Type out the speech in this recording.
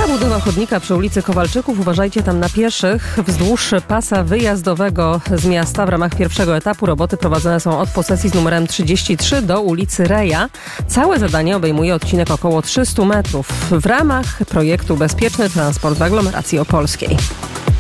Trwa budowa chodnika przy ulicy Kowalczyków. Uważajcie tam na pieszych. Wzdłuż pasa wyjazdowego z miasta w ramach pierwszego etapu roboty prowadzone są od posesji z numerem 33 do ulicy Reja. Całe zadanie obejmuje odcinek około 300 metrów w ramach projektu Bezpieczny Transport w aglomeracji opolskiej.